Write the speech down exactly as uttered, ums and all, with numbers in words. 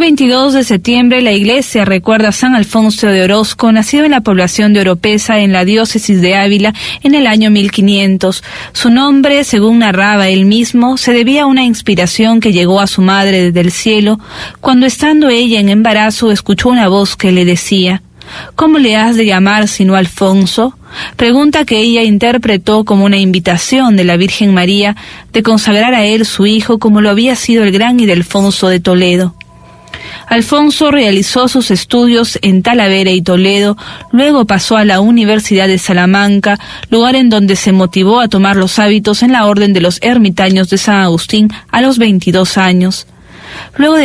veintidós de septiembre, la Iglesia recuerda a San Alfonso de Orozco, nacido en la población de Oropesa, en la diócesis de Ávila, en el año mil quinientos. Su nombre, según narraba él mismo, se debía a una inspiración que llegó a su madre desde el cielo, cuando estando ella en embarazo escuchó una voz que le decía: ¿cómo le has de llamar sino Alfonso? Pregunta que ella interpretó como una invitación de la Virgen María de consagrar a él su hijo, como lo había sido el gran Ildefonso de Toledo. Alfonso realizó sus estudios en Talavera y Toledo, luego pasó a la Universidad de Salamanca, lugar en donde se motivó a tomar los hábitos en la Orden de los Ermitaños de San Agustín a los veintidós años. Luego de